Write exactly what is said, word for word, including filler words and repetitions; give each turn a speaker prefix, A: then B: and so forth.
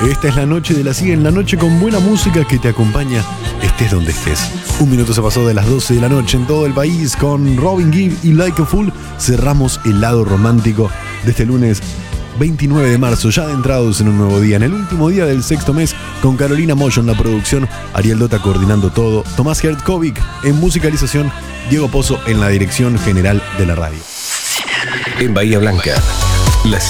A: Esta es la noche de la Siguen, la noche con buena música que te acompaña estés donde estés. Un minuto se pasó de las doce de la noche en todo el país con Robin Gibb y Like a Fool. Cerramos el lado romántico de este lunes veintinueve de marzo, ya adentrados en un nuevo día, en el último día del sexto mes, con Carolina Moyo en la producción, Ariel Dota coordinando todo, Tomás Hertkovic en musicalización, Diego Pozo en la dirección general de la radio.
B: En Bahía Blanca, la